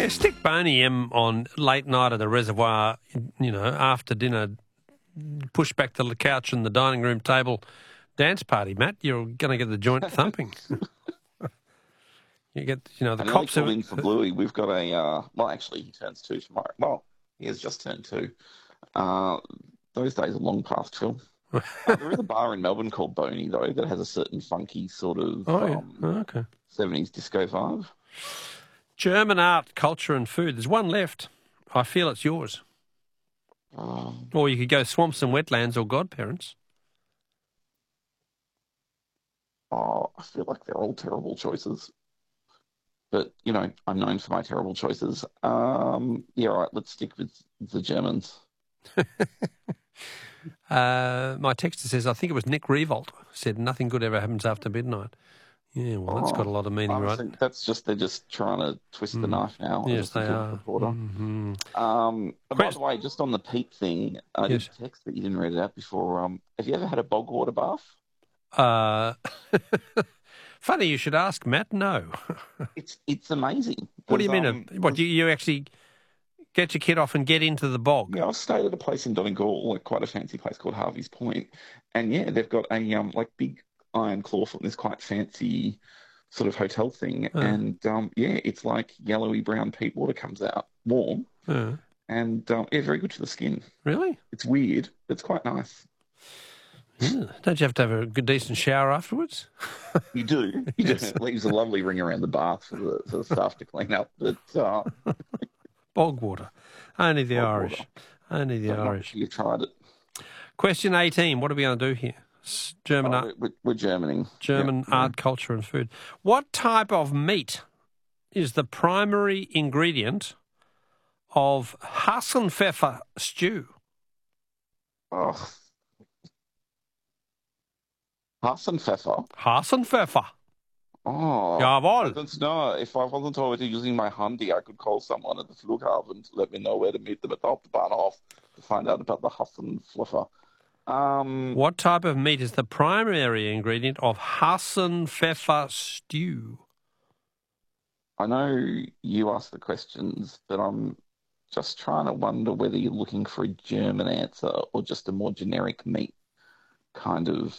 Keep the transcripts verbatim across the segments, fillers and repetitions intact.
Yeah, stick Boney M on late night at the reservoir, you know, after dinner, push back to the couch and the dining room table dance party, Matt. You're going to get the joint thumping. You get, you know, the I nearly cops called have... in for Bluey. We've got a, uh, well, actually, he turns two tomorrow. Well, he has just turned two. Uh, those days are long past, Phil. uh, there is a bar in Melbourne called Boney, though, that has a certain funky sort of Oh, yeah. um, Oh, okay. seventies disco vibe. German art, culture and food. There's one left. I feel it's yours. Um, Or you could go swamps and wetlands or godparents. oh, I feel like they're all terrible choices. But, you know, I'm known for my terrible choices. Um, yeah, all right, let's stick with the Germans. uh, my texter says, I think it was Nick Revolt, said nothing good ever happens after midnight. Yeah, well, that's Oh, got a lot of meaning, right? think that's just, they're just trying to twist Mm. the knife now. Yes, as a they good are. reporter. Mm-hmm. Um, by Quest- the way, just on the peat thing, I Yes. did text that you didn't read it out before. Um, have you ever had a bog water bath? Uh, funny you should ask, Matt. No. It's it's amazing. What do you mean? Um, what, you, you actually get your kid off and get into the bog? Yeah, I stayed at a place in Donegal, like quite a fancy place called Harvey's Point, and yeah, they've got a um like big iron claw foot, this quite fancy sort of hotel thing, Oh. and um yeah, it's like yellowy brown peat water comes out, warm, Uh, and um, yeah, very good for the skin. really? It's weird, but it's quite nice. Yeah. Don't you have to have a good, decent shower afterwards? You do. You do. It leaves a lovely ring around the bath for the, for the staff to clean up. But uh, Bog water. Only the Bog Irish. water. Only the I'm not Irish. sure you've tried it. Question eighteen. What are we going to do here? S- German Oh, art, we're, we're Germaning. German Yeah. art, culture and food. What type of meat is the primary ingredient of Hassenpfeffer stew? Oh. Hassenpfeffer. Hassenpfeffer. Oh, Jawohl. I don't know. If I wasn't already using my handy, I could call someone at the Flughafen to let me know where to meet them at the Hauptbahnhof to find out about the Hassenpfeffer. Um, What type of meat is the primary ingredient of Hassenpfeffer stew? I know you asked the questions, but I'm just trying to wonder whether you're looking for a German answer or just a more generic meat kind of.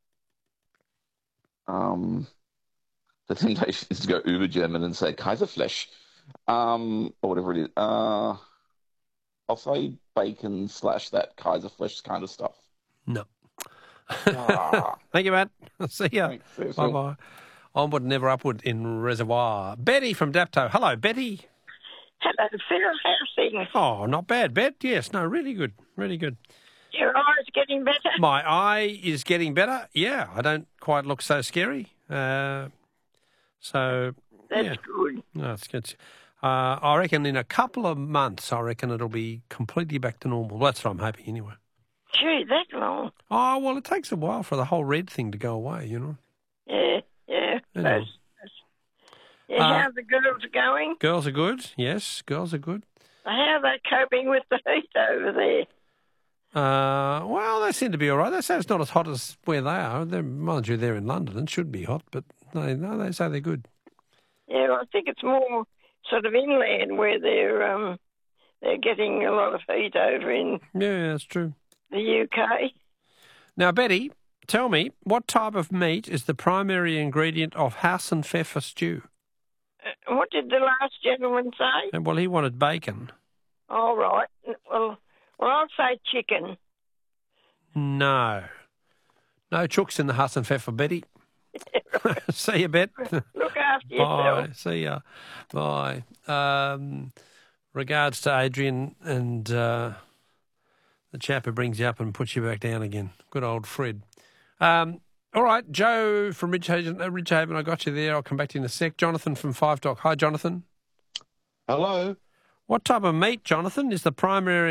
Um, the temptation is to go uber German and say Kaiserfleisch, um, or whatever it is. Uh, I'll say bacon slash that Kaiserfleisch kind of stuff. No. Ah. Thank you, Matt. See ya. Thanks, Phil. Bye-bye. Onward and never upward in Reservoir. Betty from Dapto. Hello, Betty. Hello, Phil. How's things? Oh, not bad, Bet. Yes, no, really good. Really good. Your eyes getting better? My eye is getting better. Yeah, I don't quite look so scary. Uh, so, That's yeah. good. No, it's good. Uh, I reckon in a couple of months, I reckon it'll be completely back to normal. That's what I'm hoping anyway. Gee, that long. Oh, well, it takes a while for the whole red thing to go away, you know. Yeah, yeah. You know. That's, that's, yeah Uh, how the girls are going? Girls are good. Yes, girls are good. How are they coping with the heat over there? Uh, well, they seem to be all right. They say it's not as hot as where they are. They're, mind you, they're in London. It should be hot, but they, no, they say they're good. Yeah, I think it's more sort of inland where they're um they're getting a lot of heat over in Yeah, that's true. the U K. Now, Betty, tell me, what type of meat is the primary ingredient of Hassenpfeffer stew? Uh, what did the last gentleman say? And, well, he wanted bacon. All right. Well, well, I'll say chicken. No. No chooks in the Hassenpfeffer, Betty. See you, Bet. Look after Bye. yourself. See ya. Bye. Um, regards to Adrian and uh, the chap who brings you up and puts you back down again. Good old Fred. Um, all right, Joe from Ridgehaven, uh, Ridgehaven, I got you there. I'll come back to you in a sec. Jonathan from Five Dock. Hi, Jonathan. Hello. What type of meat, Jonathan, is the primary